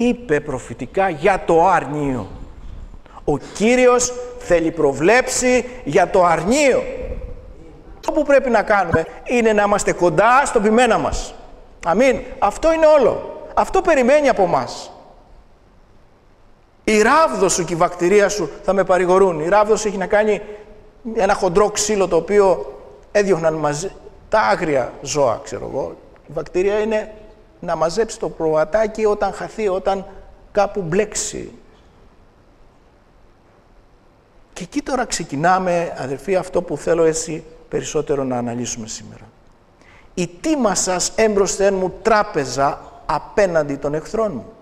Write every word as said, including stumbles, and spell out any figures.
είπε προφητικά για το αρνείο. Ο Κύριος θέλει προβλέψει για το αρνείο. Αυτό που πρέπει να κάνουμε είναι να είμαστε κοντά στον ποιμένα μας. Αμήν. Αυτό είναι όλο. Αυτό περιμένει από μας. Η ράβδος σου και η βακτηρία σου θα με παρηγορούν. Η ράβδος έχει να κάνει ένα χοντρό ξύλο το οποίο έδιωχναν μαζί τα άγρια ζώα, ξέρω εγώ. Η βακτηρία είναι να μαζέψει το προβατάκι όταν χαθεί, όταν κάπου μπλέξει. Και εκεί τώρα ξεκινάμε, αδερφοί, αυτό που θέλω έτσι περισσότερο να αναλύσουμε σήμερα. Η τίμα σας έμπροσθεν μου τράπεζα απέναντι των εχθρών μου.